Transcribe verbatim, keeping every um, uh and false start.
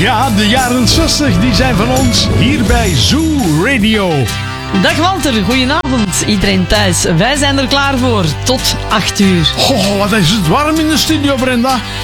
Ja, de jaren zestig die zijn van ons hier bij Zoo Radio. Dag Walter, goedenavond iedereen thuis. Wij zijn er klaar voor tot acht uur. Oh, wat is het warm in de studio, Brenda.